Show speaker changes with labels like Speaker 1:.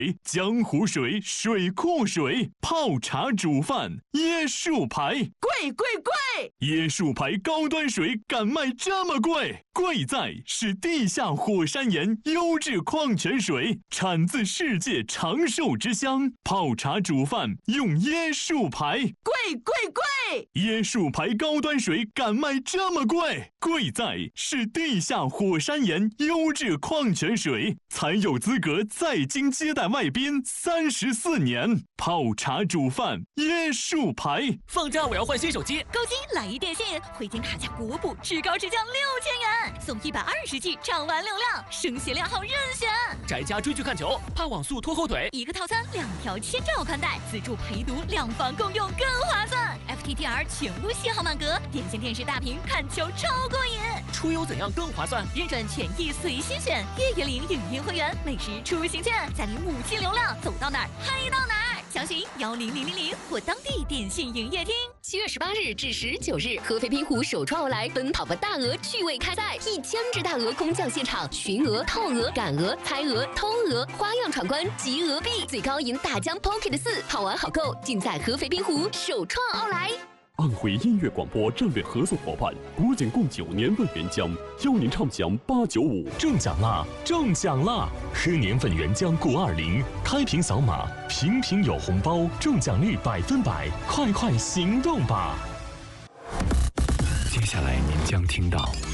Speaker 1: 江湖水、水库水，泡茶煮饭，椰树牌，
Speaker 2: 贵贵贵！
Speaker 1: 椰树牌高端水敢卖这么贵？贵在是地下火山岩优质矿泉水，产自世界长寿之乡。泡茶煮饭用椰树牌，
Speaker 2: 贵贵贵！
Speaker 1: 椰树牌高端水敢卖这么贵？贵在是地下火山岩优质矿泉水，才有资格在京接待外宾34年。泡茶煮饭椰树牌。
Speaker 3: 放假我要换新手机，
Speaker 4: 购机来一电信，回京卡价国补，至高至降6000元，送120G 涨完流量，升学量号任选。
Speaker 3: 宅家追剧看球，怕网速拖后腿，
Speaker 4: 一个套餐2条千兆宽带，自助陪读，2房共用更划算。FTTR 全屋信号满格，电信电视大屏看球超过瘾。
Speaker 3: 出游怎样更划算？
Speaker 4: 日转权益随心选，月领影音会员，美食出行券，再领5G流量，走到哪儿嗨到哪儿。详询10000或当地电信营业厅。
Speaker 5: 7月18日至19日，合肥滨湖首创欧莱奔跑吧大鹅趣味开赛，1000只大鹅空降现场，寻鹅、套鹅、赶鹅、猜鹅、偷鹅，花样闯关集鹅币，最高赢大疆 Pocket 4，好玩好购，尽在合肥滨湖首创欧莱。
Speaker 6: 安徽音乐广播战略合作伙伴国景共9年份原浆，邀您畅享895，
Speaker 7: 中奖啦！中奖啦！喝年份原浆过20，开瓶扫码，瓶瓶有红包，中奖率100%，快快行动吧！
Speaker 8: 接下来您将听到。